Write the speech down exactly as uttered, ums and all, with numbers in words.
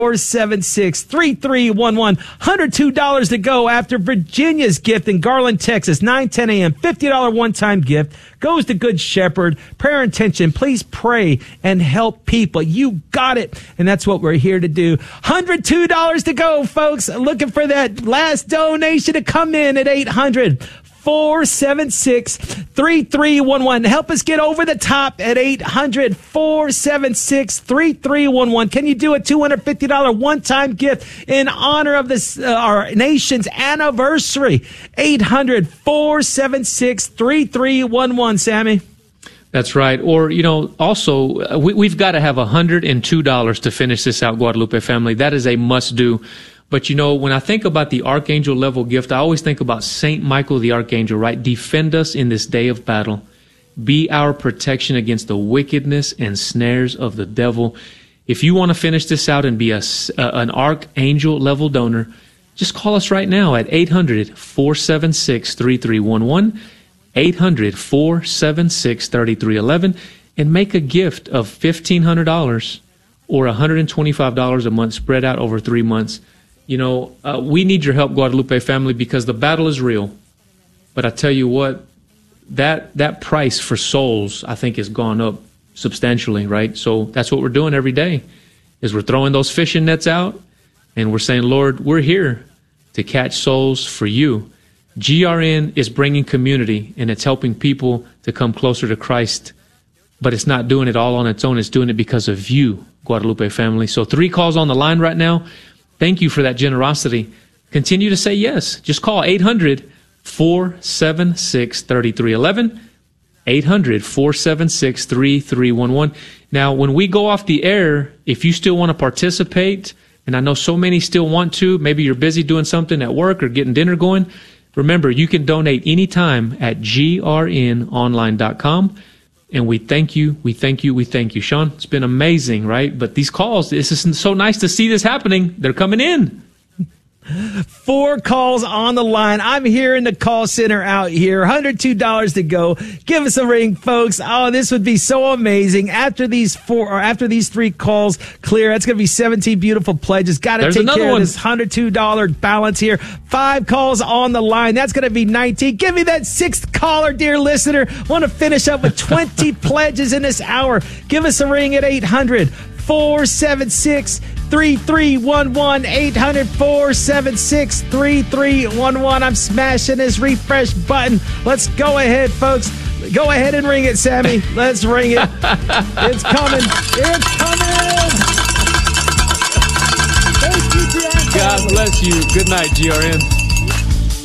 four seven six, three three one one. one hundred two dollars to go after Virginia's gift in Garland, Texas. nine ten a.m. fifty dollars one-time gift goes to Good Shepherd. Prayer intention, please pray and help people. You got it. And that's what we're here to do. one hundred two dollars to go, folks. Looking for that last donation to come in at eight hundred, four seven six, three three one one. Help us get over the top at eight hundred, four seven six, three three one one. Can you do a two hundred fifty dollars one-time gift in honor of this uh, our nation's anniversary? eight hundred, four seven six, three three one one, Sammy. That's right. Or, you know, also, uh, we, we've got to have one hundred two dollars to finish this out, Guadalupe family. That is a must-do. But, you know, when I think about the archangel level gift, I always think about Saint Michael the Archangel, right? Defend us in this day of battle. Be our protection against the wickedness and snares of the devil. If you want to finish this out and be a, uh, an archangel level donor, just call us right now at eight hundred, four seven six, three three one one, eight hundred, four seven six, three three one one, and make a gift of fifteen hundred dollars or one hundred twenty-five dollars a month spread out over three months. You know, uh, we need your help, Guadalupe family, because the battle is real. But I tell you what, that that price for souls, I think, has gone up substantially, right? So that's what we're doing every day, is we're throwing those fishing nets out, and we're saying, Lord, we're here to catch souls for you. G R N is bringing community, and it's helping people to come closer to Christ. But it's not doing it all on its own. It's doing it because of you, Guadalupe family. So three calls on the line right now. Thank you for that generosity. Continue to say yes. Just call eight hundred, four seven six, three three one one, eight hundred, four seven six, three three one one. Now, when we go off the air, if you still want to participate, and I know so many still want to, maybe you're busy doing something at work or getting dinner going, remember, you can donate anytime at G R N online dot com. And we thank you, we thank you, we thank you. Sean, it's been amazing, right? But these calls, this is so nice to see this happening. They're coming in. Four calls on the line. I'm here in the call center out here. one hundred two dollars to go. Give us a ring, folks. Oh, this would be so amazing. After these four or after these three calls clear, that's going to be seventeen beautiful pledges. Got to take care one. of this one hundred two dollars balance here. Five calls on the line. That's going to be nineteen. Give me that sixth caller, dear listener. Want to finish up with twenty pledges in this hour. Give us a ring at eight hundred, four seven six, three three one one, eight hundred, four seven six, three three one one. I'm smashing this refresh button. Let's go ahead, folks. Go ahead and ring it, Sammy. Let's ring it. It's coming. It's coming. Thank you, G R N. God bless you. Good night, G R N.